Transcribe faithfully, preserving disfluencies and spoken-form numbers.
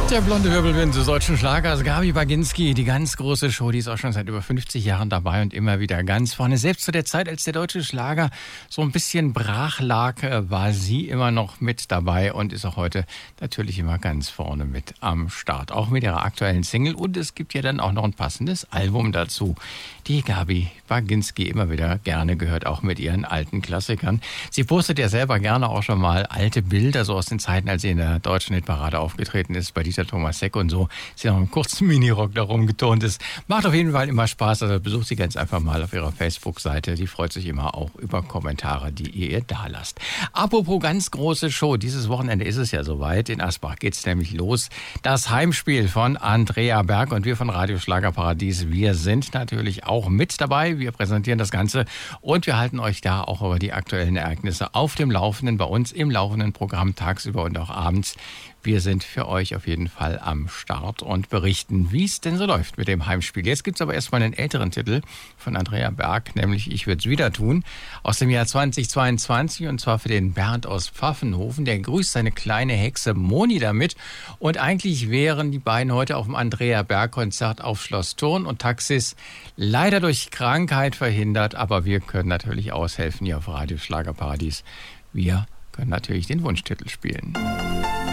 Der blonde Wirbelwind des deutschen Schlagers, Gabi Baginski, die ganz große Show, die ist auch schon seit über fünfzig Jahren dabei und immer wieder ganz vorne. Selbst zu der Zeit, als der deutsche Schlager so ein bisschen brach lag, war sie immer noch mit dabei und ist auch heute natürlich immer ganz vorne mit am Start. Auch mit ihrer aktuellen Single, und es gibt ja dann auch noch ein passendes Album dazu. Die Gabi Baginski immer wieder gerne gehört, auch mit ihren alten Klassikern. Sie postet ja selber gerne auch schon mal alte Bilder, so aus den Zeiten, als sie in der deutschen Hitparade aufgetreten ist, bei dieser Thomas Heck und so. Sie noch einen kurzen Minirock darum getont ist. Macht auf jeden Fall immer Spaß. Also besucht sie ganz einfach mal auf ihrer Facebook-Seite. Die freut sich immer auch über Kommentare, die ihr ihr da lasst. Apropos ganz große Show. Dieses Wochenende ist es ja soweit. In Asbach geht's nämlich los. Das Heimspiel von Andrea Berg und wir von Radio Schlagerparadies. Wir sind natürlich auch mit dabei. Wir präsentieren das Ganze und wir halten euch da auch über die aktuellen Ereignisse auf dem Laufenden, bei uns im laufenden Programm tagsüber und auch abends. Wir sind für euch auf jeden Fall am Start und berichten, wie es denn so läuft mit dem Heimspiel. Jetzt gibt es aber erstmal einen älteren Titel von Andrea Berg, nämlich Ich würde es wieder tun, aus dem Jahr zweitausendzweiundzwanzig, und zwar für den Bernd aus Pfaffenhofen. Der grüßt seine kleine Hexe Moni damit. Und eigentlich wären die beiden heute auf dem Andrea Berg Konzert auf Schloss Thurn und Taxis leider durch Krankheit verhindert, aber wir können natürlich aushelfen hier auf Radio Schlagerparadies. Wir können natürlich den Wunschtitel spielen.